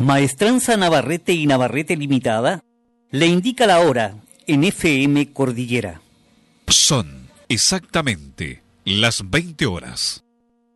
Maestranza Navarrete y Navarrete Limitada le indica la hora en FM Cordillera. Son exactamente las 20 horas.